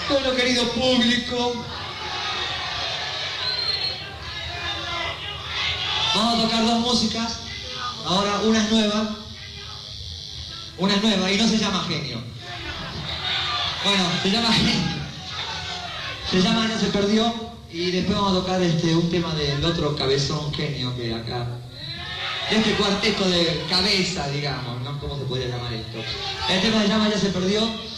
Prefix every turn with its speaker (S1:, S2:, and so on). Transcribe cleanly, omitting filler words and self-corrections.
S1: Bueno, querido público, vamos a tocar dos músicas. Ahora una es nueva y no se llama Genio. Bueno, se llama Genio. Se llama Ya se perdió y después vamos a tocar un tema del otro cabezón genio que acá. De este cuarteto de cabeza, digamos, ¿no? ¿Cómo se podría llamar esto? El tema se llama Ya se perdió.